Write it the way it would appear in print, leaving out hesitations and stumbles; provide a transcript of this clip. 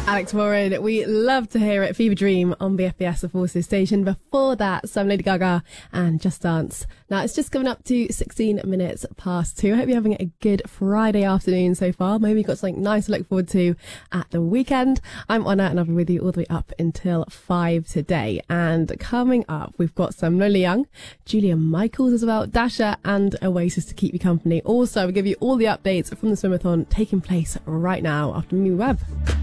Alex Warren, we love to hear it. Fever Dream on BFBS, the Forces station. Before that, some Lady Gaga and Just Dance. Now, it's just coming up to 16 minutes past 2. I hope you're having a good Friday afternoon so far. Maybe you've got something nice to look forward to at the weekend. I'm Anna and I'll be with you all the way up until 5 today. And coming up, we've got some Lola Young, Julia Michaels as well, Dasha and Oasis to keep you company. Also, we'll give you all the updates from the swimathon taking place right now after Mimi Webb.